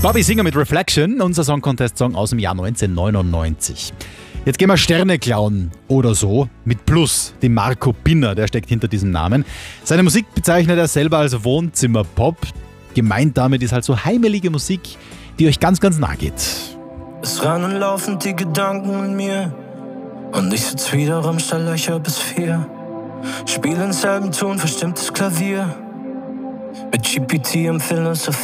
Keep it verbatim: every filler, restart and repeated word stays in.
Bobby Singer mit Reflection, unser Song Contest Song aus dem Jahr neunzehnhundertneunundneunzig. Jetzt gehen wir Sterne klauen oder so mit Plus, dem Marco Binner, der steckt hinter diesem Namen. Seine Musik bezeichnet er selber als Wohnzimmerpop. Gemeint damit ist halt so heimelige Musik, die euch ganz, ganz nah geht. Es rennen laufend die Gedanken in mir und ich sitz wieder am Stalllöcher bis vier. Spiel in selben Ton, verstimmtes Klavier mit G P T im Philosophie.